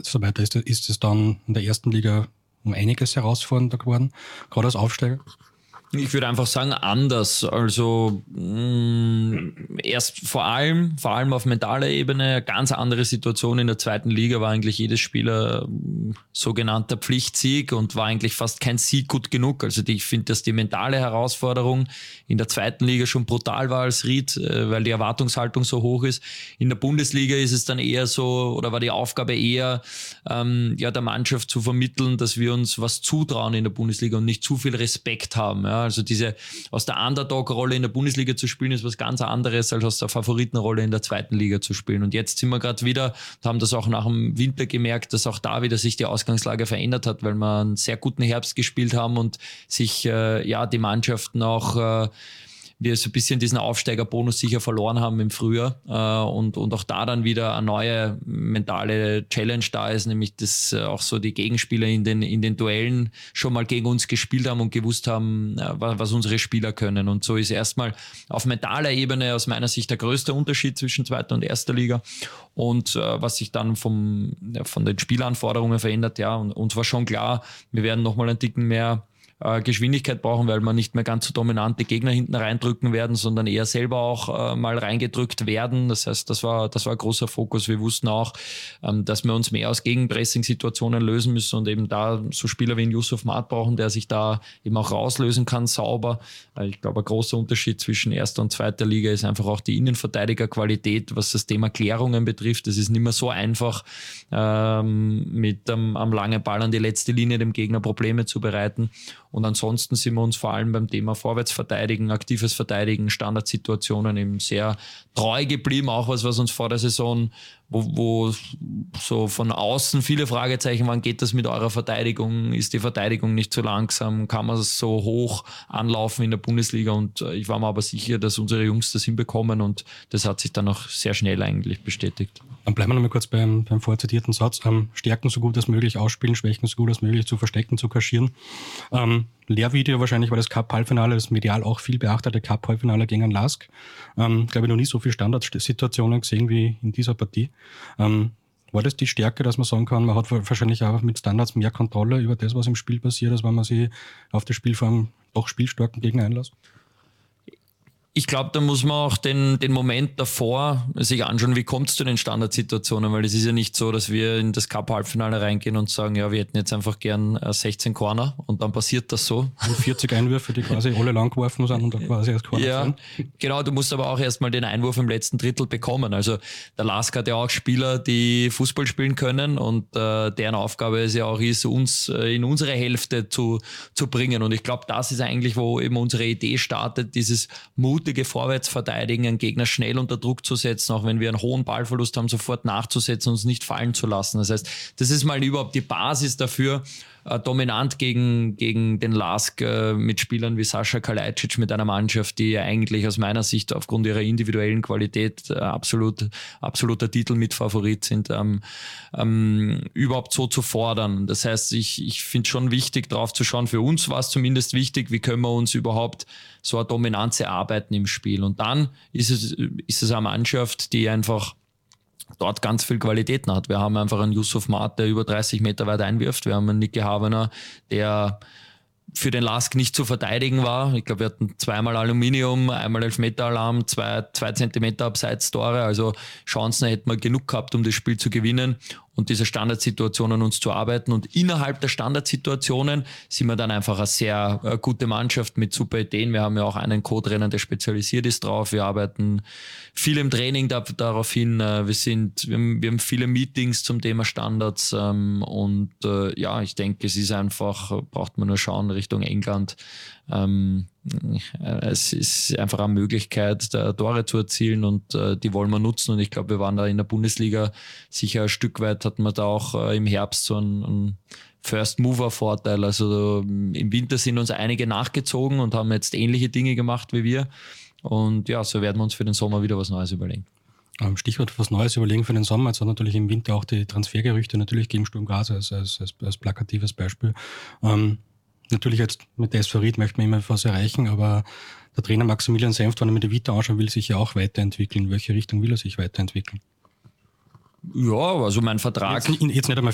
jetzt so weiter? Ist es dann in der ersten Liga um einiges herausfordernder geworden, gerade als Aufsteiger? Ich würde einfach sagen, anders. Also erst vor allem auf mentaler Ebene, eine ganz andere Situation. In der zweiten Liga war eigentlich jedes Spieler sogenannter Pflichtsieg und war eigentlich fast kein Sieg gut genug. Also ich finde, dass die mentale Herausforderung in der zweiten Liga schon brutal war als Ried, weil die Erwartungshaltung so hoch ist. In der Bundesliga ist es dann eher so, oder war die Aufgabe eher, der Mannschaft zu vermitteln, dass wir uns was zutrauen in der Bundesliga und nicht zu viel Respekt haben. Ja. Also diese aus der Underdog-Rolle in der Bundesliga zu spielen, ist was ganz anderes, als aus der Favoritenrolle in der zweiten Liga zu spielen. Und jetzt sind wir gerade wieder, haben das auch nach dem Winter gemerkt, dass auch da wieder sich die Ausgangslage verändert hat, weil wir einen sehr guten Herbst gespielt haben und sich die Mannschaften auch wir so ein bisschen diesen Aufsteigerbonus sicher verloren haben im Frühjahr und auch da dann wieder eine neue mentale Challenge da ist, nämlich dass auch so die Gegenspieler in den Duellen schon mal gegen uns gespielt haben und gewusst haben, was unsere Spieler können. Und so ist erstmal auf mentaler Ebene aus meiner Sicht der größte Unterschied zwischen zweiter und erster Liga. Und was sich dann von den Spielanforderungen verändert, ja, und uns war schon klar, wir werden nochmal einen Ticken mehr Geschwindigkeit brauchen, weil wir nicht mehr ganz so dominante Gegner hinten reindrücken werden, sondern eher selber auch mal reingedrückt werden. Das heißt, das war ein großer Fokus. Wir wussten auch, dass wir uns mehr aus Gegenpressing-Situationen lösen müssen und eben da so Spieler wie ein Yusuf Maat brauchen, der sich da eben auch rauslösen kann, sauber. Ich glaube, ein großer Unterschied zwischen erster und zweiter Liga ist einfach auch die Innenverteidigerqualität, was das Thema Klärungen betrifft. Es ist nicht mehr so einfach, mit am langen Ball an die letzte Linie dem Gegner Probleme zu bereiten. Und ansonsten sind wir uns vor allem beim Thema Vorwärtsverteidigen, aktives Verteidigen, Standardsituationen eben sehr treu geblieben. Auch was uns vor der Saison, wo so von außen viele Fragezeichen waren, geht das mit eurer Verteidigung? Ist die Verteidigung nicht zu langsam? Kann man so hoch anlaufen in der Bundesliga? Und ich war mir aber sicher, dass unsere Jungs das hinbekommen und das hat sich dann auch sehr schnell eigentlich bestätigt. Dann bleiben wir noch mal kurz beim vorzitierten Satz. Stärken so gut als möglich ausspielen, Schwächen so gut als möglich zu verstecken, zu kaschieren. Lehrvideo wahrscheinlich war das Cup-Halbfinale, das medial auch viel beachtete Cup-Halbfinale gegen LASK. Glaube ich noch nie so viele Standardsituationen gesehen wie in dieser Partie. War das die Stärke, dass man sagen kann, man hat wahrscheinlich auch mit Standards mehr Kontrolle über das, was im Spiel passiert, als wenn man sich auf das Spiel von doch spielstarken Gegner einlässt? Ich glaube, da muss man auch den Moment davor sich anschauen, wie kommt es zu den Standardsituationen, weil es ist ja nicht so, dass wir in das Cup-Halbfinale reingehen und sagen, ja, wir hätten jetzt einfach gern 16 Corner und dann passiert das so. Und 40 Einwürfe, die quasi alle lang geworfen sind und dann quasi erst Corner ja, sind. Genau, du musst aber auch erstmal den Einwurf im letzten Drittel bekommen. Also der LASK hat ja auch Spieler, die Fußball spielen können und deren Aufgabe es ja auch ist, uns in unsere Hälfte zu bringen. Und ich glaube, das ist eigentlich, wo eben unsere Idee startet, dieses mutige Vorwärtsverteidigen, einen Gegner schnell unter Druck zu setzen, auch wenn wir einen hohen Ballverlust haben, sofort nachzusetzen und uns nicht fallen zu lassen. Das heißt, das ist mal überhaupt die Basis dafür, dominant gegen den LASK mit Spielern wie Sascha Kalajdzic, mit einer Mannschaft, die ja eigentlich aus meiner Sicht aufgrund ihrer individuellen Qualität absoluter Titelmitfavorit sind, überhaupt so zu fordern. Das heißt, ich finde schon wichtig, drauf zu schauen, für uns war es zumindest wichtig, wie können wir uns überhaupt so eine Dominanz erarbeiten im Spiel. Und dann ist es eine Mannschaft, die einfach dort ganz viel Qualitäten hat. Wir haben einfach einen Yusuf Maat, der über 30 Meter weit einwirft. Wir haben einen Niki Havener, der für den LASK nicht zu verteidigen war. Ich glaube, wir hatten zweimal Aluminium, einmal Elfmeter-Alarm, zwei Zentimeter Abseits-Tore. Also Chancen hätten wir genug gehabt, um das Spiel zu gewinnen und diese Standardsituationen uns zu arbeiten. Und innerhalb der Standardsituationen sind wir dann einfach eine sehr gute Mannschaft mit super Ideen. Wir haben ja auch einen Co-Trainer, der spezialisiert ist drauf. Wir arbeiten viel im Training darauf hin. Wir haben viele Meetings zum Thema Standards. Ich denke, es ist einfach, braucht man nur schauen Richtung England. Es ist einfach eine Möglichkeit, da Tore zu erzielen und die wollen wir nutzen. Und ich glaube, wir waren da in der Bundesliga sicher ein Stück weit, hatten wir da auch im Herbst so einen First-Mover-Vorteil. Also im Winter sind uns einige nachgezogen und haben jetzt ähnliche Dinge gemacht wie wir. Und ja, so werden wir uns für den Sommer wieder was Neues überlegen. Stichwort was Neues überlegen für den Sommer. Jetzt hat natürlich im Winter auch die Transfergerüchte natürlich gegen Sturm Graz als plakatives Beispiel. Natürlich jetzt mit der SV Ried möchte man immer was erreichen, aber der Trainer Maximilian Senft, wenn er mit der Vita anschaut, will sich ja auch weiterentwickeln. In welche Richtung will er sich weiterentwickeln? Ja, also mein Vertrag... Jetzt nicht einmal